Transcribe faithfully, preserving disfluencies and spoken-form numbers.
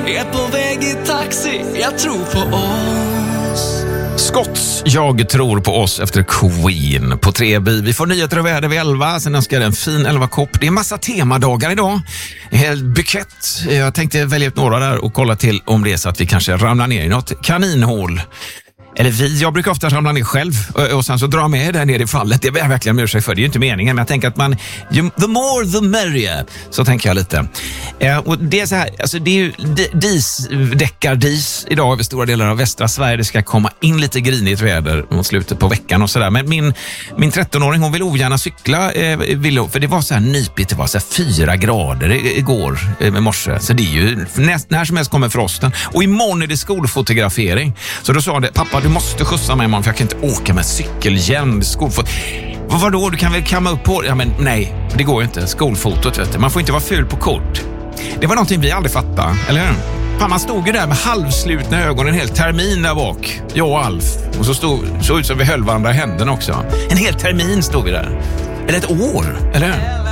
är på väg i taxi, jag tror på oss. Scott, jag tror på oss efter Queen på tre B. Vi får nyheter och väder vid elva, sen önskar jag en fin elva-kopp. Det är en massa temadagar idag. En hel bukett. Jag tänkte välja ut några där och kolla till om det är så att vi kanske ramlar ner i något kaninhål. Eller vi, jag brukar ofta ramla ner själv och, och sen så dra med där ner i fallet. Det är jag verkligen med sig för, det är ju inte meningen. Men jag tänker att man, the more the merrier. Så tänker jag lite. Eh, och det är så här, alltså det är ju dis, däckardis idag över stora delar av västra Sverige. Det ska komma in lite grinigt väder mot slutet på veckan och sådär. Men min, min trettonåring, hon vill ogärna cykla. Eh, vill, för det var så här nypigt, det var så här fyra grader igår eh, med morse. Så det är ju, näst, när som helst kommer frosten. Och imorgon är det skolfotografering. Så då sa det, pappa, du måste skjutsa mig imorgon för jag kan inte åka med cykelhjälm, skolfot. Vad var då? Du kan väl kamma upp på? Ja men nej, det går ju inte. Skolfotot, vet du. Man får inte vara ful på kort. Det var någonting vi aldrig fattade, eller hur? Fan, man stod ju där med halvslutna ögon en hel termin där bak. Jag och Alf. Och så stod så ut som vi höll varandra i händerna också. En hel termin stod vi där. Eller ett år, eller hur?